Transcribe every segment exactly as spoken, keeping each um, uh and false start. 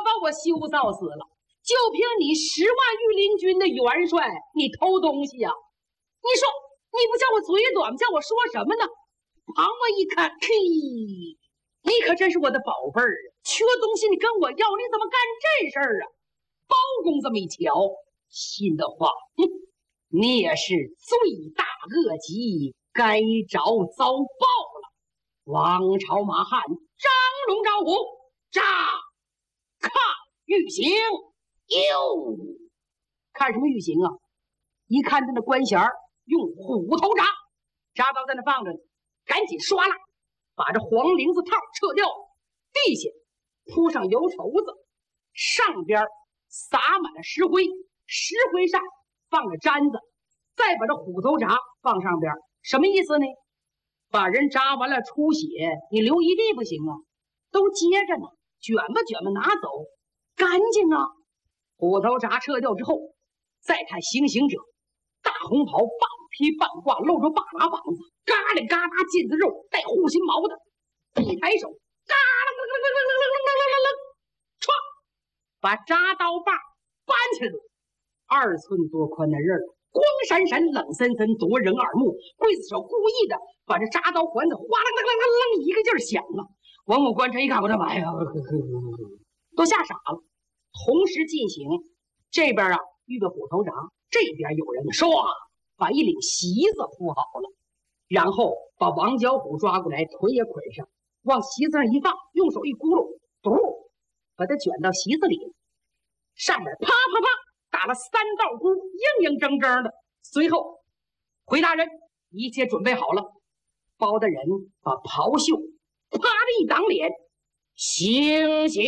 把我羞臊死了。就凭你十万御林军的元帅，你偷东西呀、啊？你说你不叫我嘴短，叫我说什么呢？庞我一看，嘿，你可真是我的宝贝儿啊！缺东西你跟我要，你怎么干这事儿啊？包公这么一瞧，心的话，哼，你也是罪大恶极，该着遭报了。王朝马汉张龙赵虎，炸看御刑。哟，看什么御刑啊？一看他那官衔用虎头铡，铡刀在那放着呢，赶紧刷啦，把这黄绫子套撤掉，地下铺上油绸子，上边撒满了石灰，石灰上放着毡子，再把这虎头铡放上边，什么意思呢？把人扎完了出血，你留一地不行啊，都接着呢，卷吧卷吧拿走，干净啊。虎头铡撤掉之后，再看行刑者，大红袍半披半挂，露着半拉膀子，嘎里嘎达腱子肉，带护心毛的，一抬手，嘎啦啦啦啦啦啦啦啦啦，唰，把铡刀把搬起来了，二寸多宽的刃儿，光闪闪，冷森森，夺人耳目。刽子手故意的把这铡刀环子哗啦啦啦啦啦一个劲儿响啊！王母官差一看，我的妈呀，都吓傻了。同时进行，这边啊预备虎头铡，这边有人唰把一领席子铺好了，然后把王小虎抓过来，腿也捆上，往席子上一放，用手一咕噜，嘟，把它卷到席子里，上面啪啪啪打了三道箍，硬硬铮铮的。随后回大人，一切准备好了。包大人把袍袖啪的一挡脸，行刑。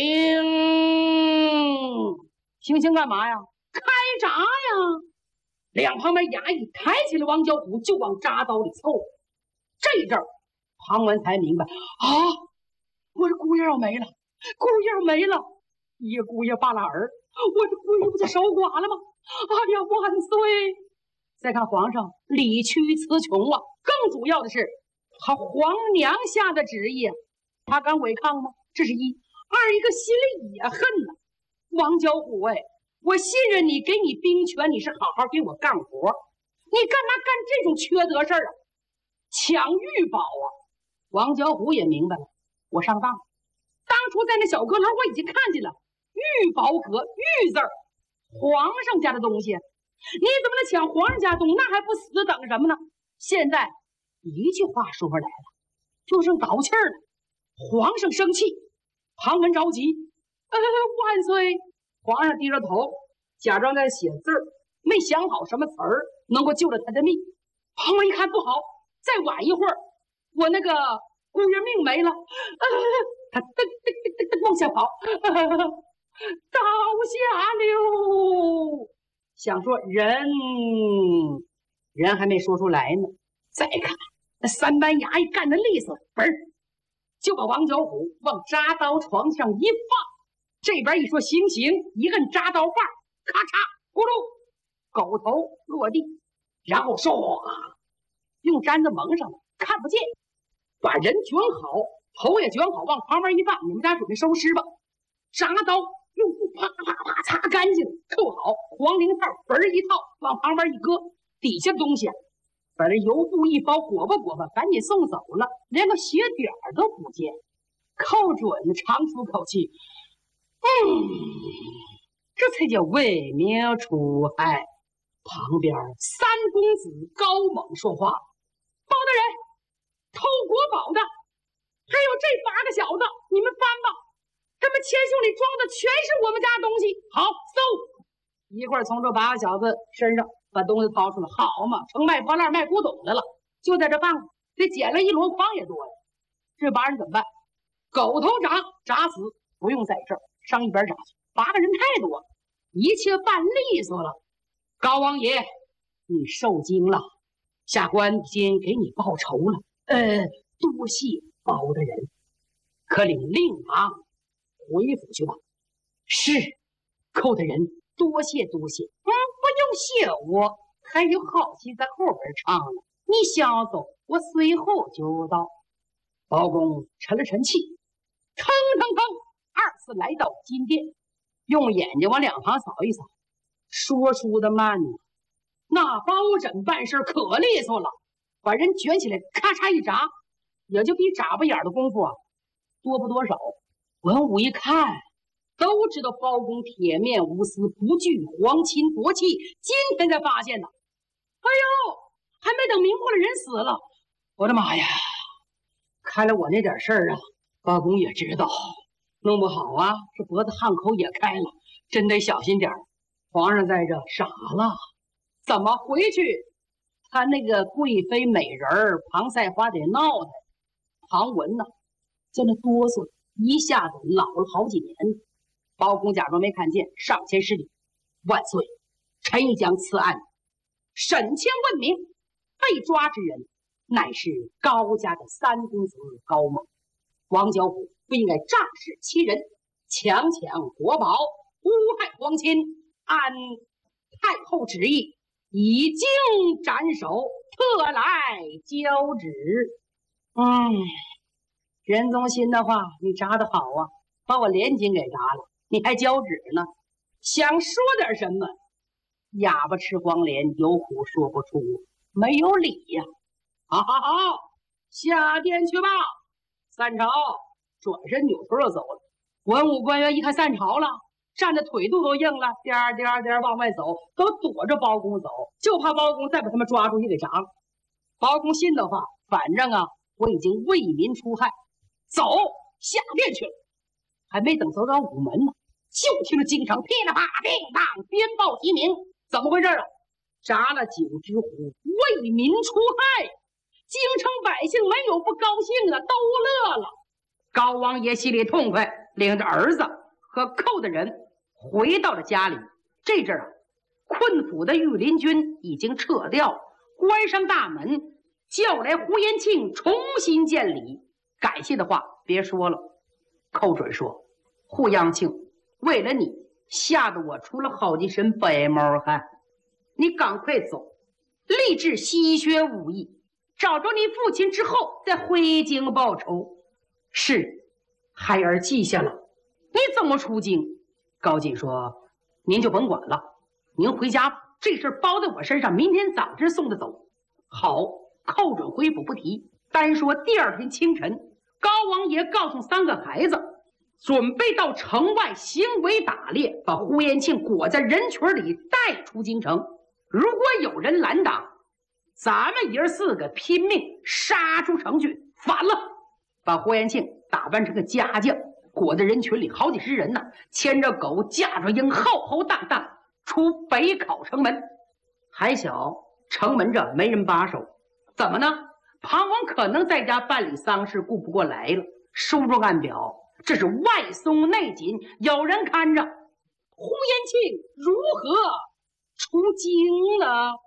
行刑干嘛呀？开闸呀！两旁边衙役抬起了王小虎，就往铡刀里凑。这阵儿庞文才明白啊，我这姑爷要没了，姑爷没了，一个姑爷罢了儿，我这闺女不就守寡了吗？哎呀，万岁！再看皇上理屈词穷啊，更主要的是他皇娘下的旨意，他敢违抗吗？这是一。二一个心里也恨呢。王小虎，哎，我信任你，给你兵权，你是好好给我干活，你干嘛干这种缺德事儿啊？抢玉宝啊！王小虎也明白了，我上当了。当初在那小阁楼我已经看见了玉宝阁，玉字儿，皇上家的东西，你怎么能抢皇上家东西？那还不死等什么呢？现在一句话说出来了，就剩倒气儿了。皇上生气，庞文着急，呃，万岁！皇上低着头，假装在写字儿，没想好什么词儿能够救了他的命。庞文一看不好，再晚一会儿，我那个姑爷命没了。呃，他噔噔噔噔噔往下跑，呃、倒下了。想说人，人还没说出来呢。再看那三班衙役干的利索，嘣儿就把王小虎往铡刀床上一放，这边一说行刑，一摁铡刀把，咔嚓，咕噜，狗头落地，然后唰，用毡子蒙上了，看不见，把人卷好，头也卷好，往旁边一放，你们家准备收尸吧。铡刀用布啪啪啪擦干净，扣好，黄绫套嘣儿一套，往旁边一搁，底下的东西把这油布一包，裹吧裹吧，赶紧送走了，连个血点儿都不见。寇准长出口气，嗯，这才叫为民除害。旁边三公子高猛说话：“包大人，偷国宝的还有这八个小子，你们翻吧，他们钱袖里装的全是我们家东西。好，搜！一会儿从这八个小子身上把东西掏出来，好嘛，成卖破烂卖古董的了。就在这放着，这捡了一箩筐也多呀。这八人怎么办？狗头铡铡死，不用在这儿，上一边铡去。八个人太多，一切办利索了。高王爷，你受惊了，下官已经给你报仇了。呃，多谢包大人，可领令郎回府去吧。是，寇大人。多谢多谢，嗯，不用谢我，还有好戏在后边唱呢。你先走，我随后就到。包公沉了沉气，腾腾腾，二次来到金殿， 用眼睛往两旁扫一扫。说书的慢呢，那包拯办事可利索了，把人卷起来，咔嚓一扎，也就比眨巴眼的功夫啊多不多少。文武一看，都知道包公铁面无私，不惧皇亲国戚，今天才发现呢。哎呦，还没等明过了，人死了！我的妈呀！看了我那点事儿啊，包公也知道，弄不好啊，这脖子汉口也开了，真得小心点儿。皇上在这傻了，怎么回去？他那个贵妃美人儿庞赛花得闹的，庞文呢，在那哆嗦，一下子老了好几年。包公假装没看见，上前施礼：“万岁，臣已将此案审清问明，被抓之人乃是高家的三公子高猛。王小虎不应该诈使欺人，强抢国宝，诬害皇亲。按太后旨意，已经斩首，特来交旨。”嗯，仁宗心的话，你扎得好啊，把我连襟给扎了，你还交旨呢？想说点什么？哑巴吃黄连，有苦说不出，没有理呀！好好好，下殿去吧。散朝，转身扭头就走了。文武官员一看散朝了，站的腿肚都硬了，颠儿颠儿颠儿往外走，都躲着包公走，就怕包公再把他们抓住去给砸了。包公信的话，反正啊，我已经为民除害，走下殿去了。还没等走到午门呢，就听着京城噼里啪啦叮当鞭炮齐鸣。怎么回事啊？炸了九只虎，为民除害，京城百姓没有不高兴的，都乐了。高王爷心里痛快，领着儿子和寇的人回到了家里。这阵儿啊，困府的御林军已经撤掉，关上大门，叫来胡延庆重新建礼。感谢的话别说了。寇准说：“胡延庆，为了你，吓得我出了好几身白毛汗。你赶快走，立志西学武艺，找着你父亲之后再回京报仇。”是，孩儿记下了。你怎么出京？高进说：“您就甭管了，您回家吧，这事包在我身上，明天早晨送他走。”好，寇准回府不提，单说第二天清晨，高王爷告诉三个孩子，准备到城外行为打猎，把胡延庆裹在人群里带出京城。如果有人拦挡，咱们爷四个拼命杀出城去，反了，把胡延庆打扮成个家将，裹在人群里好几十人呢，牵着狗驾着鹰，浩浩荡荡出北考城门。还小，城门这没人把守，怎么呢？庞王可能在家办理丧事，顾不过来了。书中暗表，这是外松内紧，有人看着。胡延庆如何出京呢？